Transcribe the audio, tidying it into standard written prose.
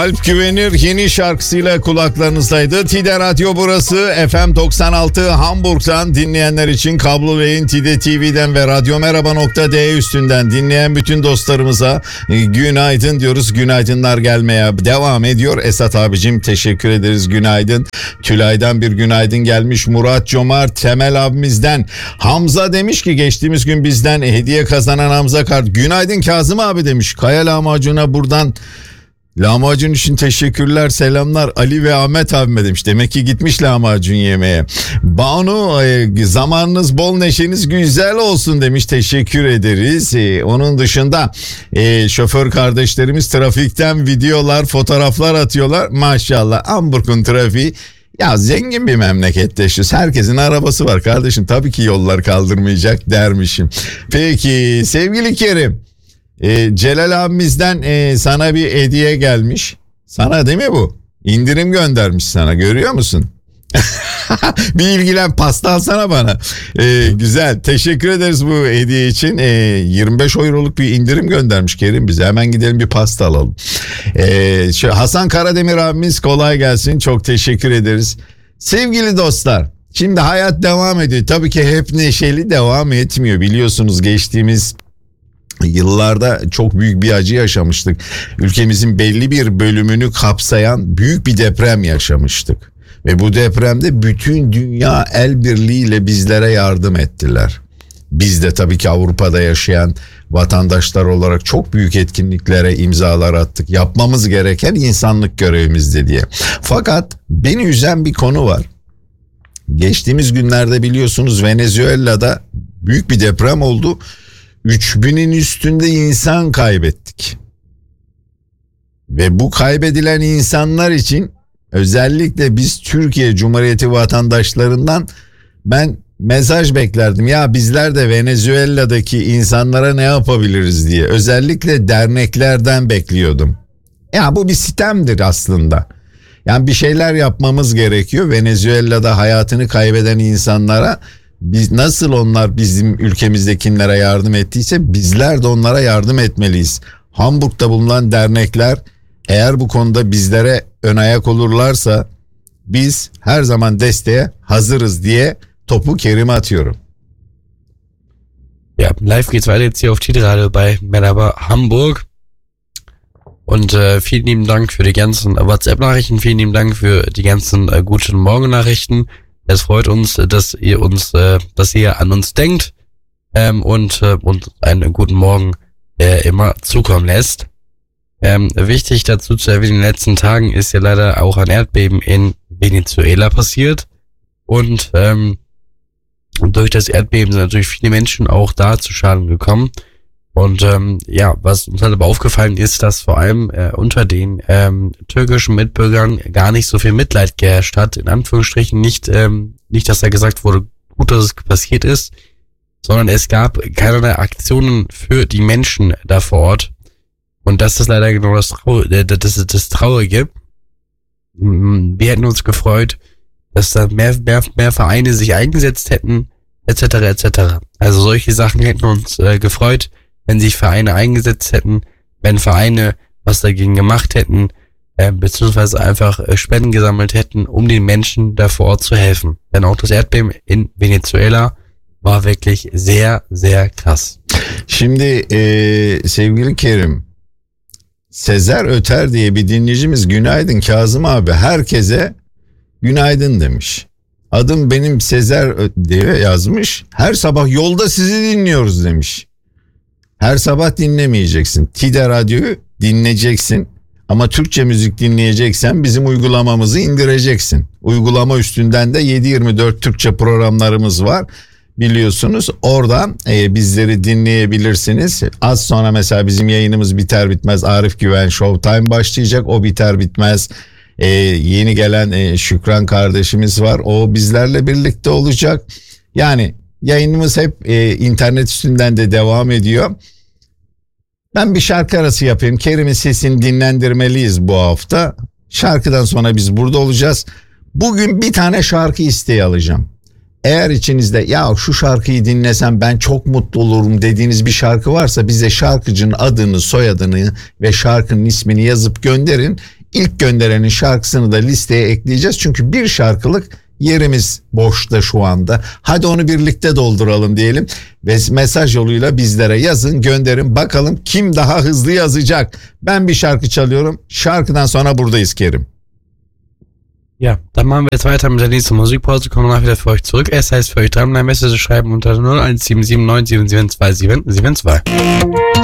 Alp Güvenir yeni şarkısıyla kulaklarınızdaydı. Tide Radyo burası. FM 96 Hamburg'dan dinleyenler için kablo yayın Tide TV'den ve radyomerhaba.de üstünden dinleyen bütün dostlarımıza günaydın diyoruz. Günaydınlar gelmeye devam ediyor. Esat abicim teşekkür ederiz, günaydın. Tülay'dan bir günaydın gelmiş. Murat Cömert Temel abimizden. Hamza demiş ki geçtiğimiz gün bizden hediye kazanan Hamza kart. Günaydın Kazım abi demiş. Kaya lahmacuna buradan lahmacun için teşekkürler, selamlar Ali ve Ahmet abime demiş. Demek ki gitmiş lahmacun yemeye. Banu zamanınız bol, neşeniz güzel olsun demiş. Teşekkür ederiz. Onun dışında şoför kardeşlerimiz trafikten videolar, fotoğraflar atıyorlar. Maşallah Hamburg'un trafiği. Ya zengin bir memleketteşiz. Herkesin arabası var kardeşim. Tabii ki yollar kaldırmayacak dermişim. Peki sevgili Kerim. Celal abimizden sana bir hediye gelmiş. Sana değil mi bu? İndirim göndermiş sana, görüyor musun? Bir ilgilen, pasta alsana bana. Güzel, teşekkür ederiz bu hediye için. 25 euroluk bir indirim göndermiş Kerim bize. Hemen gidelim bir pasta alalım. Hasan Karademir abimiz kolay gelsin. Çok teşekkür ederiz. Sevgili dostlar, şimdi hayat devam ediyor. Tabii ki hep neşeli devam etmiyor. Biliyorsunuz geçtiğimiz yıllarda çok büyük bir acı yaşamıştık. Ülkemizin belli bir bölümünü kapsayan büyük bir deprem yaşamıştık. Ve bu depremde bütün dünya el birliğiyle bizlere yardım ettiler. Biz de tabii ki Avrupa'da yaşayan vatandaşlar olarak çok büyük etkinliklere imzalar attık. Yapmamız gereken insanlık görevimizdi diye. Fakat beni üzen bir konu var. Geçtiğimiz günlerde biliyorsunuz Venezuela'da büyük bir deprem oldu. 3000'in üstünde insan kaybettik. Ve bu kaybedilen insanlar için özellikle biz Türkiye Cumhuriyeti vatandaşlarından ben mesaj beklerdim. Ya bizler de Venezuela'daki insanlara ne yapabiliriz diye. Özellikle derneklerden bekliyordum. Ya bu bir sitemdir aslında. Yani bir şeyler yapmamız gerekiyor. Venezuela'da hayatını kaybeden insanlara, biz nasıl onlar bizim ülkemizdekilere yardım ettiyse bizler de onlara yardım etmeliyiz. Hamburg'da bulunan dernekler eğer bu konuda bizlere ön ayak olurlarsa biz her zaman desteğe hazırız diye topu Kerim'e atıyorum. Ja, live geht's weiter jetzt hier auf Tide Radio bei Merhaba Hamburg. Und vielen lieben Dank für die ganzen WhatsApp-Nachrichten, vielen lieben Dank für die ganzen guten Morgen-Nachrichten. Es freut uns, dass ihr an uns denkt und einen guten Morgen immer zukommen lässt. Wichtig dazu zu erwähnen, in den letzten Tagen ist ja leider auch ein Erdbeben in Venezuela passiert und durch das Erdbeben sind natürlich viele Menschen auch da zu Schaden gekommen. Und was uns halt aber aufgefallen ist, dass vor allem unter den türkischen Mitbürgern gar nicht so viel Mitleid geherrscht hat, in Anführungsstrichen nicht, dass da gesagt wurde, gut, dass es passiert ist, sondern es gab keinerlei Aktionen für die Menschen da vor Ort. Und das ist leider genau das Traurige. Wir hätten uns gefreut, dass da mehr Vereine sich eingesetzt hätten, etc. etc. Also solche Sachen hätten uns gefreut, wenn sich Vereine eingesetzt hätten, wenn Vereine was dagegen gemacht hätten, beziehungsweise einfach Spenden gesammelt hätten, um den Menschen da vor Ort zu helfen. Denn auch das Erdbeben in Venezuela war wirklich sehr, sehr krass. Şimdi sevgili Kerim, Sezer Öter diye bir dinleyicimiz günaydın Kazım abi, herkese günaydın demiş. Adım benim Sezer diye yazmış. Her sabah yolda sizi dinliyoruz demiş. Her sabah dinlemeyeceksin. Tide Radyo'yu dinleyeceksin. Ama Türkçe müzik dinleyeceksen bizim uygulamamızı indireceksin. Uygulama üstünden de 7/24 Türkçe programlarımız var. Biliyorsunuz oradan bizleri dinleyebilirsiniz. Az sonra mesela bizim yayınımız biter bitmez Arif Güven Showtime başlayacak. O biter bitmez yeni gelen Şükran kardeşimiz var. O bizlerle birlikte olacak. Yani yayınımız hep internet üstünden de devam ediyor. Ben bir şarkı arası yapayım. Kerim'in sesini dinlendirmeliyiz bu hafta. Şarkıdan sonra biz burada olacağız. Bugün bir tane şarkı isteği alacağım. Eğer içinizde ya şu şarkıyı dinlesem ben çok mutlu olurum dediğiniz bir şarkı varsa bize şarkıcının adını, soyadını ve şarkının ismini yazıp gönderin. İlk gönderenin şarkısını da listeye ekleyeceğiz. Çünkü bir şarkılık yerimiz boşta şu anda. Hadi onu birlikte dolduralım diyelim. Ve mesaj yoluyla bizlere yazın, gönderin. Bakalım kim daha hızlı yazacak. Ben bir şarkı çalıyorum. Şarkıdan sonra buradayız Kerim. Ja, dann machen wir jetzt weiter mit der nächsten Musikpause, kommen danach wieder für euch zurück. Es heißt für euch dran, eine Message schreiben unter 0177977272.